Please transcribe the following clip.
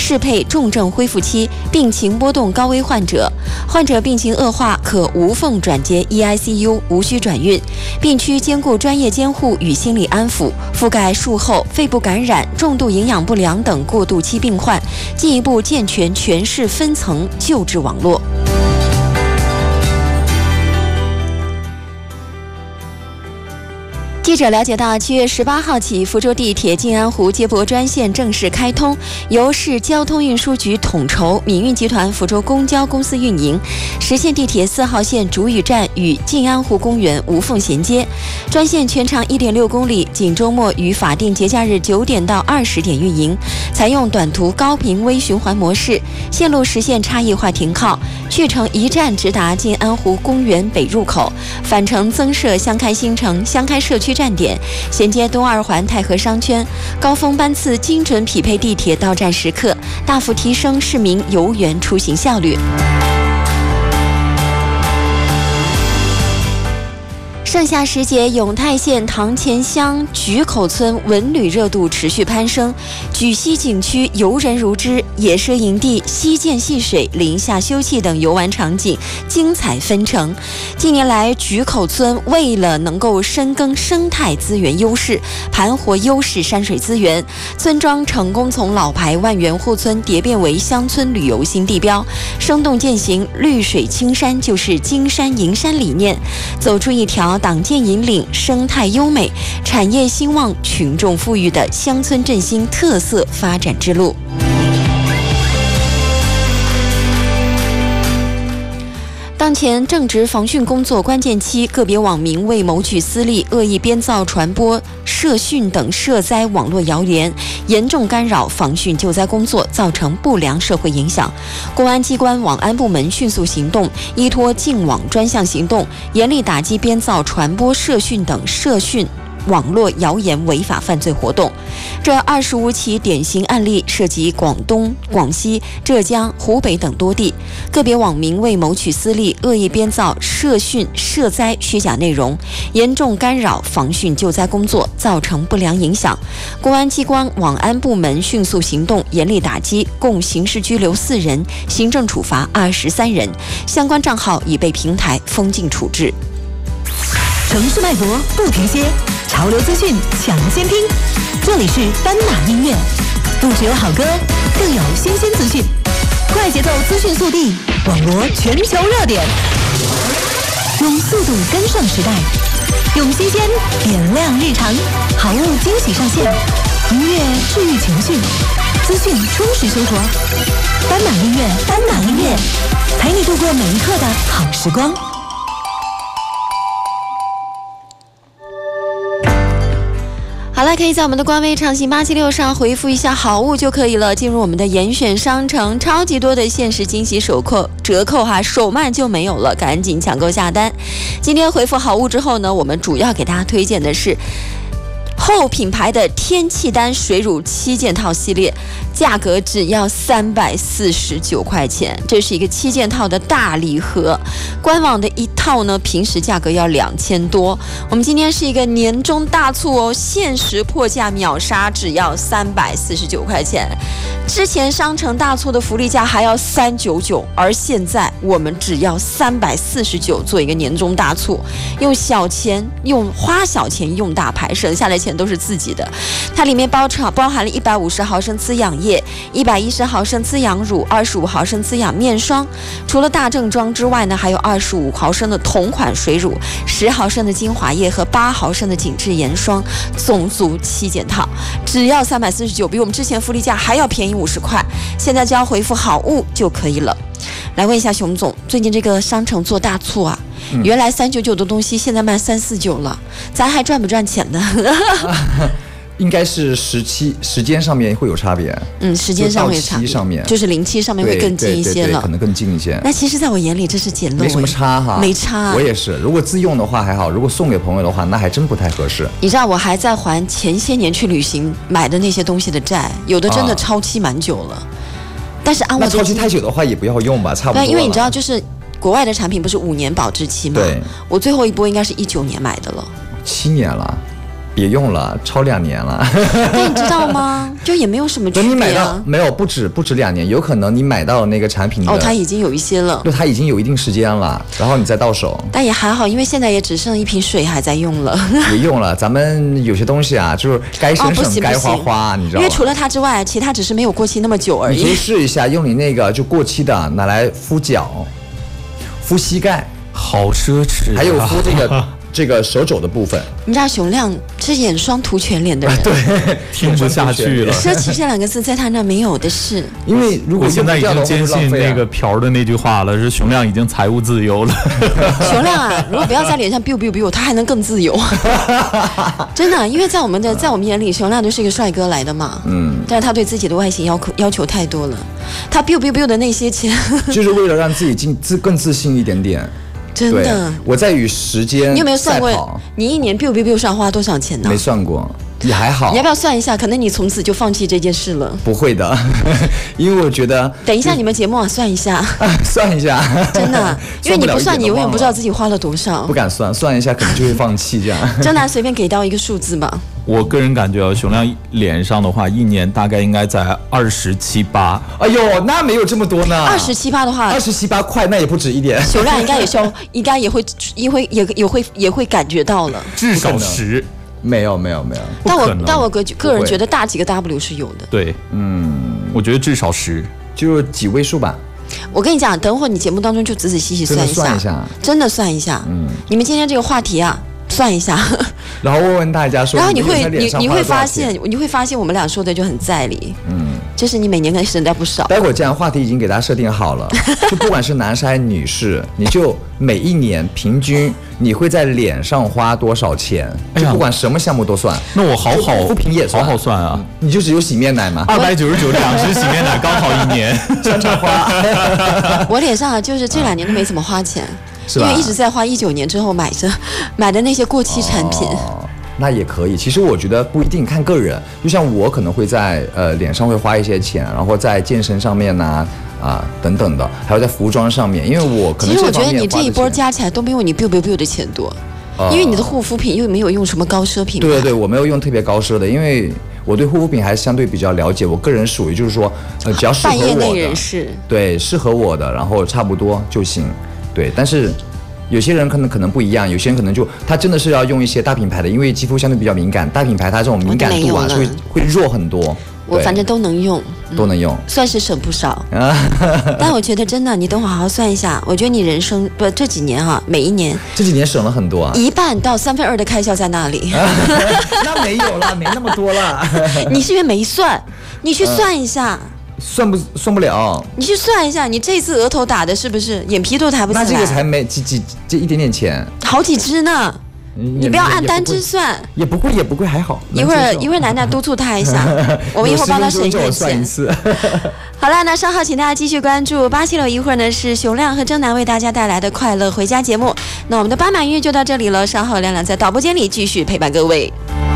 适配重症恢复期、病情波动高危患者。患者病情恶化可无缝转接 EICU， 无需转运。病区兼顾专业监护与心理安抚，覆盖术后、肺部感染、重度营养不良等过渡期病患，进一步健全全市分层救治网络。记者了解到，7月18号起，福州地铁静安湖接驳专线正式开通，由市交通运输局统筹，闽运集团福州公交公司运营，实现地铁4号线主雨站与静安湖公园无缝衔接。专线全长1.6公里，仅周末与法定节假日9点到20点运营，采用短途高频微循环模式，线路实现差异化停靠，去程一站直达静安湖公园北入口，返程增设香开新城、香开社区站点，衔接东二环太和商圈，高峰班次精准匹配地铁到站时刻，大幅提升市民游园出行效率。盛夏时节，永泰县堂前乡菊口村文旅热度持续攀升，举溪景区游人如织，野奢营地、溪涧戏水、林下休憩等游玩场景精彩纷呈。近年来，菊口村为了能够深耕生态资源优势，盘活优势山水资源，村庄成功从老牌万元户村蝶变为乡村旅游新地标，生动践行绿水青山就是金山银山理念，走出一条党建引领、生态优美、产业兴旺、群众富裕的乡村振兴特色发展之路。当前正值防汛工作关键期，个别网民为谋取私利，恶意编造、传播涉汛等涉灾网络谣言，严重干扰防汛救灾工作，造成不良社会影响。公安机关网安部门迅速行动，依托净网专项行动，严厉打击编造、传播涉汛等涉汛网络谣言违法犯罪活动。这25起典型案例涉及广东、广西、浙江、湖北等多地，个别网民为谋取私利，恶意编造涉汛、涉灾虚假内容，严重干扰防汛救灾工作，造成不良影响。公安机关网安部门迅速行动，严厉打击，共刑事拘留4人，行政处罚23人，相关账号已被平台封禁处置。 城市脉搏不停歇，潮流资讯抢先听，这里是斑马音乐，不只有好歌，更有新鲜资讯，快节奏资讯速递，网罗全球热点，用速度跟上时代，用新鲜点亮日常，好物惊喜上线，音乐治愈情绪，资讯充实生活。斑马音乐，斑马音乐，陪你度过每一刻的好时光。 好了，可以在我们的官微长信876上回复一下好物就可以了，进入我们的严选商城，超级多的限时惊喜折扣哈，手慢就没有了，赶紧抢购下单。今天回复好物之后呢，我们主要给大家推荐的是后品牌的天气丹水乳7件套系列，价格只要349块钱，这是一个7件套的大礼盒，官网的一套呢平时价格要2000多，我们今天是一个年终大促哦，限时破价秒杀，只要349块钱。之前商城大促的福利价还要399，而现在我们只要349做一个年终大促，用花小钱用大牌，省下来钱都是自己的。它里面包含了150毫升滋养液、110毫升滋养乳、25毫升滋养面霜。除了大正装之外呢，还有25毫升的同款水乳、10毫升的精华液和8毫升的紧致颜霜，总足7件套，只要349，比我们之前福利价还要便宜50块。现在只要回复好物就可以了。来问一下熊总，最近这个商城做大促啊，原来399的东西现在卖349了，咱还赚不赚钱呢？ 应该是时间上面会有差别。 时间上会有差别，就是07上面会更近一些了， 可能更近一些。 那其实在我眼里这是捡漏， 没什么差哈， 没差。 我也是，如果自用的话还好，如果送给朋友的话，那还真不太合适。 你知道我还在还前些年去旅行买的那些东西的债，有的真的超期蛮久了。但是按我那超期太久的话也不要用吧，差不多了。 因为你知道，就是国外的产品不是5年保质期吗？ 对， 我最后一波应该是19年买的了。 7年了。 别用了，超2年了。 但你知道吗？就也没有什么区等你买别啊。 到没有？不止2年，有可能你买到那个产品的哦，它已经有一些了。 对，它已经有一定时间了，然后你再到手。 但也还好，因为现在也只剩一瓶水还在用了。 别用了，咱们有些东西啊，就是该省省，该花花，你知道吗？ 因为除了它之外，其他只是没有过期那么久而已。 你可以试一下，用你那个就过期的拿来敷脚、敷膝盖， 好奢侈、啊。 还有敷这个手肘的部分。 你知道熊亮是眼霜涂全脸的人， 对， 听不下去了。 奢侈这2个字在他那没有的是。 因为如果我现在已经坚信那个瓢的那句话了，是熊亮已经财务自由了。 熊亮啊，如果不要在脸上 biu biu biu， 他还能更自由。真的，因为在我们眼里，熊亮就是一个帅哥来的嘛。但是他对自己的外形要求太多了，他 biu biu biu 的那些钱， 就是为了让自己更自信一点点。 真的， 我在与时间。 你有没有算过你一年 biu biu biu 上花多少钱呢？ 没算过，也还好。 你要不要算一下？可能你从此就放弃这件事了。 不会的，因为我觉得。 等一下你们节目啊，算一下。 算一下。 真的，因为你不算，你永远不知道自己花了多少。 不敢算一下，可能就会放弃这样。 真的，随便给到一个数字吧。 我个人感觉熊亮脸上的话，一年大概应该在27、8。 哎呦，那没有这么多呢。 27、8的话 ，27、8块那也不止一点。 熊亮应该也会感觉到了， 至少10。 没有。 但我个人觉得大几个 W 是有的。 对，我觉得至少10， 就几位数吧。 我跟你讲，等会儿你节目当中就仔仔细细算一下，真的算一下。你们今天这个话题啊。算一下， 然后问大家说， 然后你会发现我们俩说的就很在理，就是你每年可以省掉不少。 待会儿这样话题已经给大家设定好了，就不管是男士还是女士，你就每一年平均你会在脸上花多少钱，就不管什么项目都算。 那我护肤品也算， 好算啊！ 你就只有洗面奶嘛 ，299两支洗面奶刚好1年， 山茶花。 我脸上就是这2年都没怎么花钱。因为一直在花19年之后买的那些过期产品。 那也可以。其实我觉得不一定，看个人。就像我可能会在脸上会花一些钱，然后在健身上面呐等等的，还有在服装上面，因为我可能其实我觉得你这一波加起来都没有你 biu biu biu 的钱多，因为你的护肤品又没有用什么高奢品牌。 对，我没有用特别高奢的，因为我对护肤品还是相对比较了解。我个人属于就是说，只要适合我的， 半业内人士， 对，适合我的，然后差不多就行。对，但是有些人可能不一样，有些人可能他真的是要用一些大品牌的，因为肌肤相对比较敏感，大品牌它这种敏感度啊会弱很多。 我反正都能用，算是省不少。但我觉得真的，你等会好好算一下，我觉得你人生这几年每一年这几年省了很多 1半到2/3的开销在那里。 那没有啦，没那么多啦。 你是因为没算，你去算一下。 算不了， 你去算一下，你这次额头打的是不是眼皮都抬不起来？ 那这个才没这一点点钱， 好几支呢。你不要按单支算， 也不贵，还好。 一会儿楠楠督促他一下，我们一会儿帮他省一点钱。好了，那稍后请大家继续关注巴西柳，一会儿呢是熊亮和征南为大家带来的快乐回家节目。那我们的斑马音乐就到这里了，稍后亮亮在导播间里继续陪伴各位。